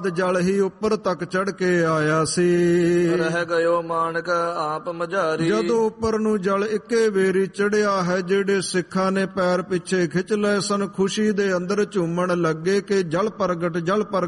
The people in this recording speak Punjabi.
ਬਾਅਦ ਜਲ ਹੀ ਉੱਪਰ ਤੱਕ ਚੜ ਕੇ ਆਇਆ ਸੀ। ਰਹਿ ਗਇਓ ਮਾਨਕ ਆਪ ਮਝਾਰੀ। ਜਦੋਂ ਉੱਪਰ ਨੂੰ ਜਲ ਇੱਕੇ ਵੇਰੀ ਚੜਿਆ ਹੈ, ਜਿਹੜੇ ਸਿੱਖਾਂ ਨੇ ਪੈਰ ਪਿੱਛੇ ਖਿੱਚ ਲਏ ਸਨ, ਖੁਸ਼ੀ ਦੇ ਅੰਦਰ ਝੂਮਣ ਲੱਗੇ ਕਿ ਜਲ ਪ੍ਰਗਟ